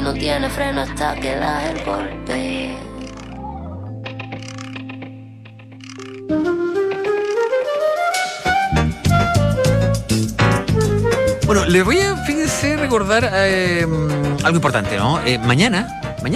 no tiene freno hasta que das el golpe. Bueno, les voy a, fíjense, recordar algo importante, ¿no? Mañana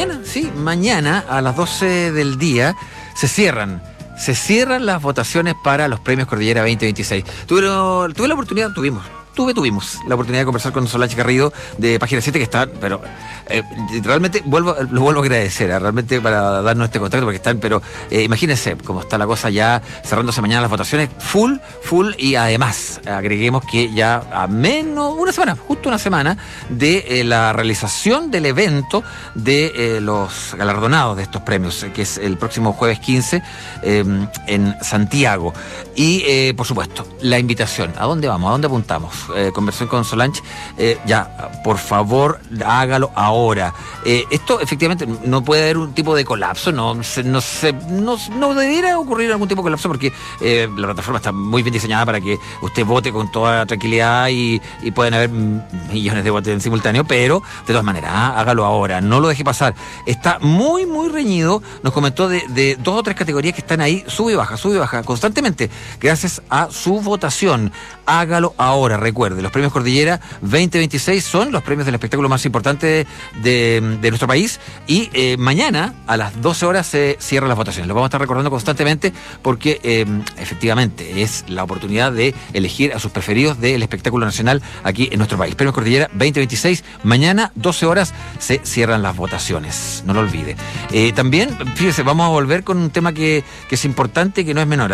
a las 12 del día se cierran las votaciones para los premios Cordillera 2026. Tuvimos la oportunidad de conversar con Solange Garrido de Página 7, que está, pero realmente lo vuelvo a agradecer, realmente, para darnos este contacto, porque están, pero imagínense cómo está la cosa ya cerrándose mañana las votaciones, full, y además agreguemos que ya a menos justo una semana de la realización del evento de los galardonados de estos premios, que es el próximo jueves 15 en Santiago. Y por supuesto, la invitación, ¿a dónde vamos? ¿A dónde apuntamos? Conversé con Solange, ya, por favor, hágalo ahora. Esto efectivamente no puede haber un tipo de colapso, no debiera ocurrir algún tipo de colapso, porque la plataforma está muy bien diseñada para que usted vote con toda tranquilidad y pueden haber millones de votos en simultáneo, pero de todas maneras, hágalo ahora, no lo deje pasar. Está muy, muy reñido, nos comentó de 2 o 3 categorías que están ahí, sube y baja constantemente, gracias a su votación. Hágalo ahora, recuerde, los premios Cordillera 2026 son los premios del espectáculo más importante de nuestro país, y mañana a las 12 horas se cierran las votaciones. Lo vamos a estar recordando constantemente porque efectivamente es la oportunidad de elegir a sus preferidos del espectáculo nacional aquí en nuestro país. Premios Cordillera 2026, mañana 12 horas se cierran las votaciones, no lo olvide. También, fíjese, vamos a volver con un tema que es importante y que no es menor.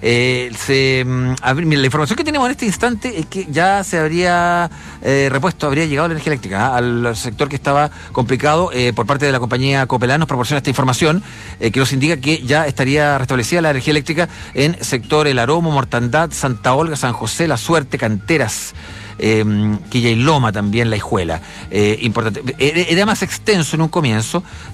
La información que tenemos en este instante es que ya se habría habría llegado la energía eléctrica al sector que estaba complicado por parte de la compañía Copelán. Nos proporciona esta información que nos indica que ya estaría restablecida la energía eléctrica en sector El Aromo, Mortandad, Santa Olga, San José, La Suerte, Canteras, Quilla y Loma, también La Hijuela. Importante. Era más extenso en un comienzo,